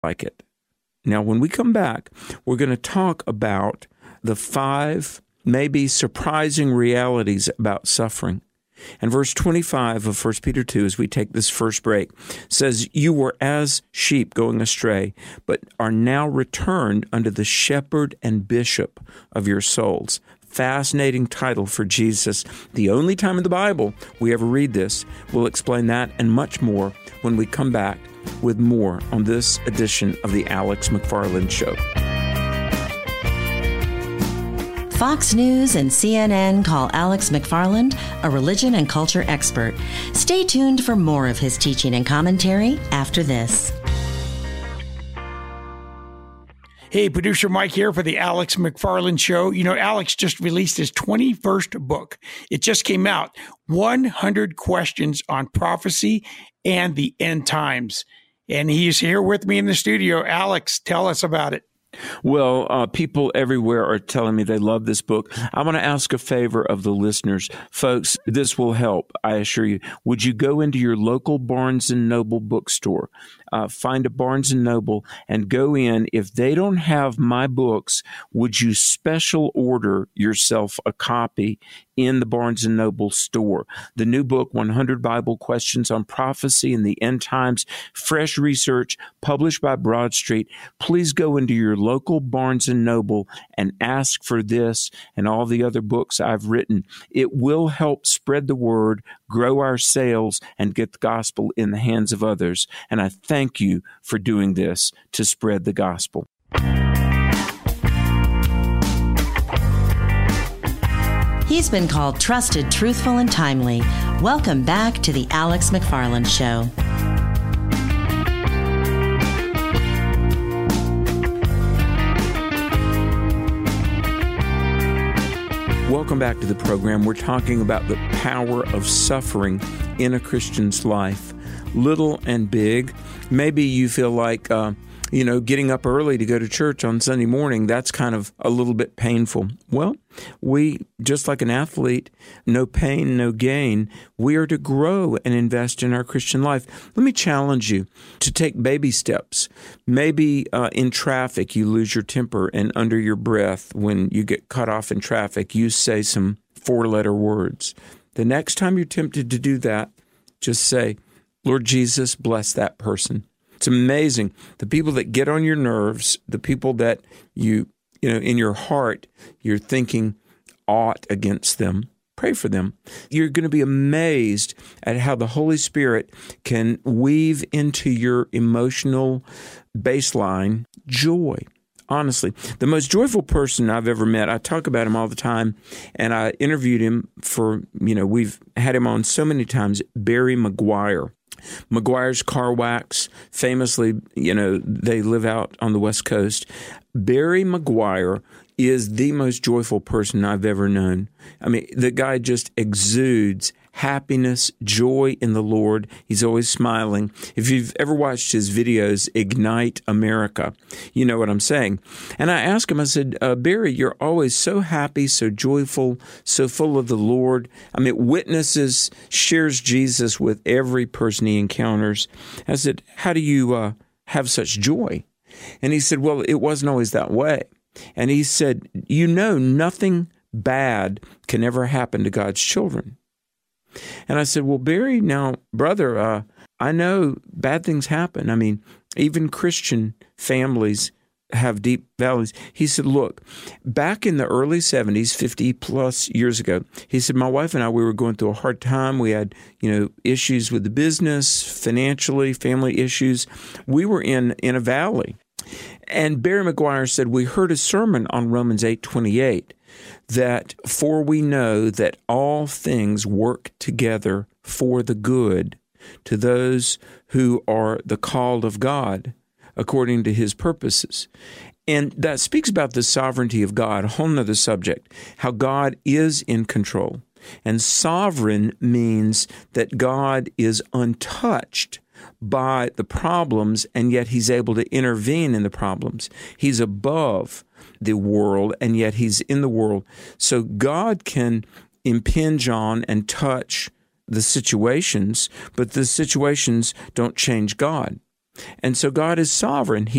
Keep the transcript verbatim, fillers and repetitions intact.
like it. Now, when we come back, we're going to talk about the five maybe surprising realities about suffering. And verse twenty-five of First Peter two, as we take this first break, says, "You were as sheep going astray, but are now returned unto the shepherd and bishop of your souls." Fascinating title for Jesus. The only time in the Bible we ever read this. We'll explain that and much more when we come back with more on this edition of the Alex McFarland Show. Fox News and C N N call Alex McFarland a religion and culture expert. Stay tuned for more of his teaching and commentary after this. Hey, producer Mike here for the Alex McFarland Show. You know, Alex just released his twenty-first book. It just came out, one hundred Questions on Prophecy and the End Times. And he's here with me in the studio. Alex, tell us about it. Well, uh, people everywhere are telling me they love this book. I want to ask a favor of the listeners. Folks, this will help, I assure you. Would you go into your local Barnes and Noble bookstore, uh, find a Barnes and Noble, and go in? If they don't have my books, would you special order yourself a copy in the Barnes and Noble store? The new book, one hundred Bible Questions on Prophecy and the End Times, fresh research, published by Broad Street. Please go into your local Barnes and Noble and ask for this and all the other books I've written. It will help spread the word, grow our sales, and get the gospel in the hands of others. And I thank you for doing this to spread the gospel. He's been called trusted, truthful, and timely. Welcome back to the Alex McFarland Show. Welcome back to the program. We're talking about the power of suffering in a Christian's life, little and big. Maybe you feel like, uh, you know, getting up early to go to church on Sunday morning, that's kind of a little bit painful. Well, we, just like an athlete, no pain, no gain, we are to grow and invest in our Christian life. Let me challenge you to take baby steps. Maybe uh, in traffic, you lose your temper, and under your breath, when you get cut off in traffic, you say some four-letter words. The next time you're tempted to do that, just say, "Lord Jesus, bless that person." It's amazing. The people that get on your nerves, the people that you, you know, in your heart, you're thinking aught against them, pray for them. You're going to be amazed at how the Holy Spirit can weave into your emotional baseline joy. Honestly, the most joyful person I've ever met, I talk about him all the time, and I interviewed him for, you know, we've had him on so many times, Barry Maguire. Maguire's Car Wax, famously, you know, they live out on the West Coast. Barry Maguire is the most joyful person I've ever known. I mean, the guy just exudes happiness, joy in the Lord. He's always smiling. If you've ever watched his videos, Ignite America, you know what I'm saying. And I asked him, I said, uh, Barry, you're always so happy, so joyful, so full of the Lord. I mean, witnesses, shares Jesus with every person he encounters. I said, how do you uh, have such joy? And he said, well, it wasn't always that way. And he said, you know, nothing bad can ever happen to God's children. And I said, well, Barry, now, brother, uh, I know bad things happen. I mean, even Christian families have deep valleys. He said, look, back in the early seventies, fifty plus years ago, he said, my wife and I, we were going through a hard time. We had, you know, issues with the business, financially, family issues. We were in, in a valley. And Barry Maguire said, we heard a sermon on Romans eight twenty-eight, that for we know that all things work together for the good to those who are the called of God according to his purposes. And that speaks about the sovereignty of God, a whole nother subject, how God is in control. And sovereign means that God is untouched by the problems, and yet he's able to intervene in the problems. He's above the world, and yet he's in the world. So God can impinge on and touch the situations, but the situations don't change God. And so God is sovereign. He